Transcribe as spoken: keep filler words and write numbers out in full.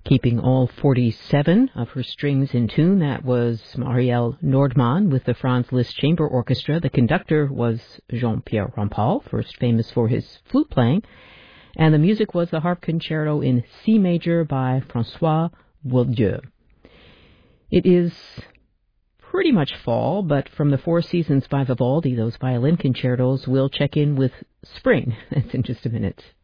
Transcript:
keeping all forty-seven of her strings in tune. That was Marielle Nordmann with the Franz Liszt Chamber Orchestra. The conductor was Jean-Pierre Rampal, first famous for his flute playing. And the music was the harp concerto in C major by François Bourdieu. It is pretty much fall, but from the Four Seasons by Vivaldi, those violin concertos, we'll check in with spring. That's in just a minute.